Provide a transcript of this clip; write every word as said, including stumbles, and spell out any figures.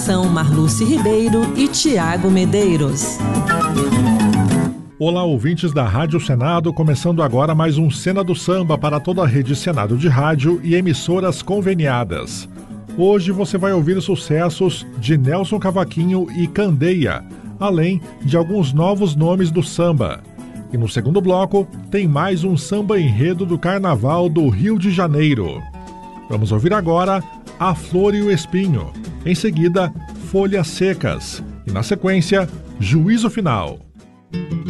Apresentação Marluce Ribeiro e Tiago Medeiros. Olá, ouvintes da Rádio Senado, começando agora mais um Cena do Samba para toda a rede Senado de rádio e emissoras conveniadas. Hoje você vai ouvir sucessos de Nelson Cavaquinho e Candeia, além de alguns novos nomes do samba. E no segundo bloco tem mais um samba enredo do Carnaval do Rio de Janeiro. Vamos ouvir agora A Flor e o Espinho, em seguida Folhas Secas e na sequência Juízo Final.